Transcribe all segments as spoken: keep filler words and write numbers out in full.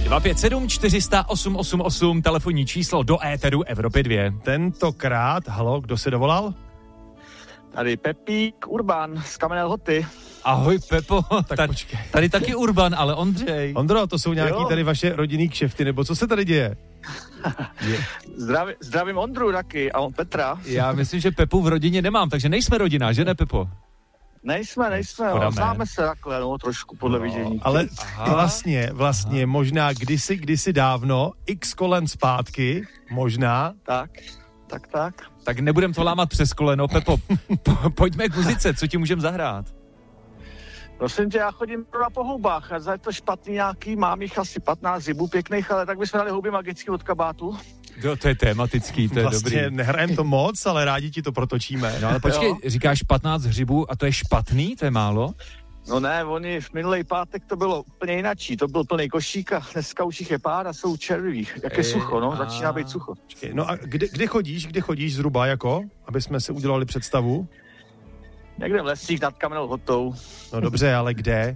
dva pět sedm čtyři sta osm osm osm, telefonní číslo do éteru Evropy dva. Tentokrát, halo, kdo se dovolal? Tady Pepík Urban z Kamenné Lhoty. Ahoj Pepo, Tak tady, počkej. tady taky Urban, ale Ondřej. Ondro, to jsou nějaký Jo. tady vaše rodinný kšefty, nebo co se tady děje? Zdraví, zdravím Ondru taky a on Petra. Já myslím, že Pepu v rodině nemám, takže nejsme rodina, že ne Pepo? Nejsme, nejsme, Škoda, no, ne. známe se takhle, no, trošku podle No, vidění. ale Aha. vlastně, vlastně možná kdysi, kdysi dávno, x kolen zpátky, možná. Tak, tak, tak. Tak nebudem to lámat přes koleno, Pepo. Po, pojďme k muzice, co ti můžem zahrát? Prosím tě, já chodím na po houbách, a za je to špatný nějaký, mám jich asi patnáct zibů pěkných, ale tak bychom dali houby magický od kabátu. Jo, to je tematický, to je Vlastně dobrý. nehrajem to moc, ale rádi ti to protočíme. No ale počkej, Jo. říkáš patnáct hřibů a to je špatný, to je málo? No ne, oni v minulý pátek to bylo úplně jinačí, to byl plný košík a dneska už jich je pár a jsou červí. Jak je Ej, sucho, no, a- začíná být sucho. No a kde, kde chodíš, kde chodíš zhruba jako, aby jsme si udělali představu? Někde v lesích nad Kamennou Lhotou. No dobře, ale kde?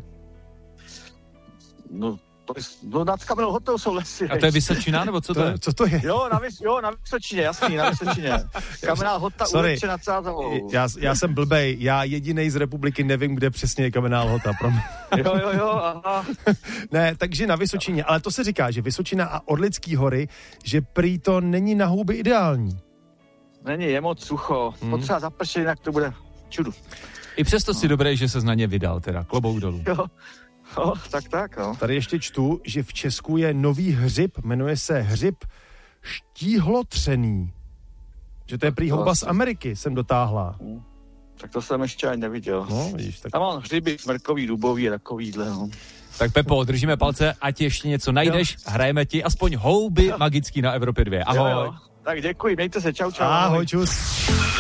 No, to je, no nad Kamennou Lhotou jsou lesy. A to je Vysočina, nebo co to je? Co to je? Jo, na, Vys, jo, na Vysočině, jasný, na Vysočině. Kamenná Lhota, Sorry. uliče nad Sázavou. Já, já jsem blbej, já jedinej z republiky nevím, kde přesně je Kamenná Lhota. Prom... Jo, jo, jo, aha. Ne, takže na Vysočině, ale to se říká, že Vysočina a Orlický hory, že prý to není na houby ideální. Není, je moc sucho. Hmm. Potřeba zapršet, jinak to bude čudu. I přesto si dobré, že se na ně vydal, teda klobouk dolů. Jo, jo, tak, tak, no. Tady ještě čtu, že v Česku je nový hřib, jmenuje se hřib štíhlotřený. Že to je prý To houba asi- z Ameriky, jsem dotáhla. Tak to jsem ještě ani neviděl. No, vidíš, tak... Tam mám hřiby, smrkový, dubový a takovýhle, no. Tak Pepo, držíme palce, ať ještě něco najdeš, hrajeme ti aspoň houby magický na Evropě dva. Ahoj. Jo, jo. Tak děkuji, mějte se, čau, čau. Ahoj, čus.